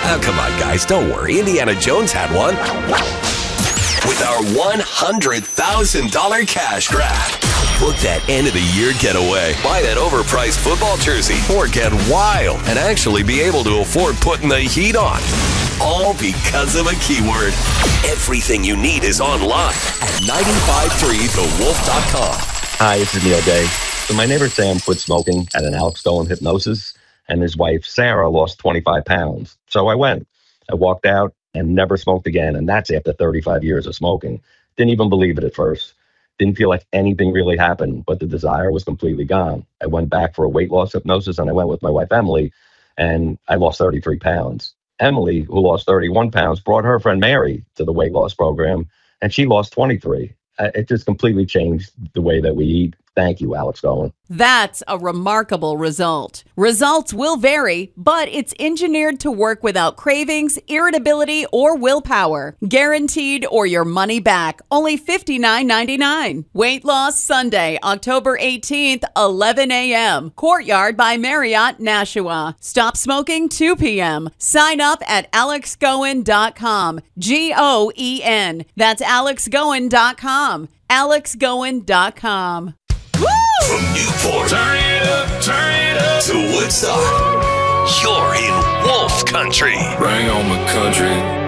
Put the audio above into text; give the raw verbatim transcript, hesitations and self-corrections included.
Oh, come on, guys, don't worry. Indiana Jones had one. With our one hundred thousand dollars cash grab. Book that end-of-the-year getaway. Buy that overpriced football jersey. Or get wild and actually be able to afford putting the heat on. All because of a keyword. Everything you need is online at nine five three the wolf dot com. Hi, this is Neil Day. So my neighbor Sam quit smoking at an Alex Goen hypnosis, and his wife Sarah lost twenty-five pounds. So I went. I walked out and never smoked again, and that's after thirty-five years of smoking. Didn't even believe it at first. Didn't feel like anything really happened, but the desire was completely gone. I went back for a weight loss hypnosis, and I went with my wife Emily, and I lost thirty-three pounds. Emily, who lost thirty-one pounds, brought her friend Mary to the weight loss program, and she lost twenty-three. Uh, It just completely changed the way that we eat. Thank you, Alex Goen. That's a remarkable result. Results will vary, but it's engineered to work without cravings, irritability, or willpower. Guaranteed or your money back. Only fifty-nine ninety-nine. Weight Loss Sunday, October eighteenth, eleven a.m. Courtyard by Marriott, Nashua. Stop smoking two p.m. Sign up at alex goen dot com. G O E N. That's alex goen dot com. alex goen dot com. From Newport, turn it up, turn it up to Woodstock. You're in Wolf Country. Bring on the country.